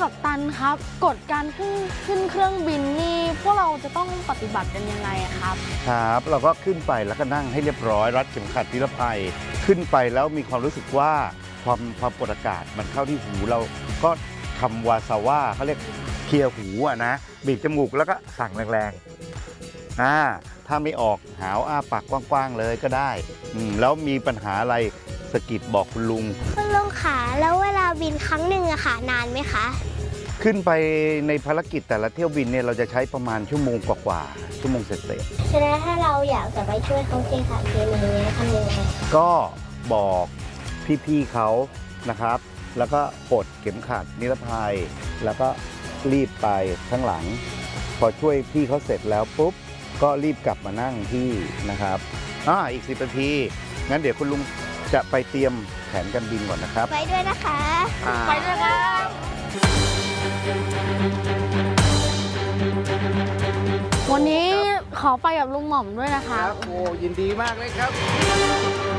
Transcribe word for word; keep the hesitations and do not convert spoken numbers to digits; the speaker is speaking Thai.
กัปตันครับกฎการขึ้นขึ้นเครื่องบินนี่พวกเราจะต้องปฏิบัติกันยังไงครับครับเราก็ขึ้นไปแล้วก็นั่งให้เรียบร้อยรัดเข็มขัดนิรภัยขึ้นไปแล้วมีความรู้สึกว่าความความกดอากาศมันเข้าที่หูเราก็ทำวาซาว่าเขาเรียกเคลียร์หูอะนะบีบจมูกแล้วก็สั่งแรงๆอ่าถ้าไม่ออกหาวอ้าปากกว้างๆเลยก็ได้อืมแล้วมีปัญหาอะไรสะกิดบอกคุณลุงคุณลุงขาแล้วเวลาบินครั้งหนึ่งอะค่ะนานไหมคะขึ้นไปในภารกิจแต่ละเที่ยวบินเนี่ยเราจะใช้ประมาณชั่วโมงกว่าๆชั่วโมงเสร็จๆฉะนั้นถ้าเราอยากจะไปช่วยเขาเทสารเคมีนี้ทำยังไงก็บอกพี่ๆเขานะครับแล้วก็ปลดเข็มขัดนิรภัยแล้วก็รีบไปข้างหลังพอช่วยพี่เขาเสร็จแล้วปุ๊บก็รีบกลับมานั่งที่นะครับอ่าอีกสิบนาทีงั้นเดี๋ยวคุณลุงจะไปเตรียมแผนการบินก่อนนะครับไปด้วยนะคะไปด้วยครับวันนี้ขอไปกับลุงหม่อมด้วยนะครับโอ้ยินดีมากเลยครับ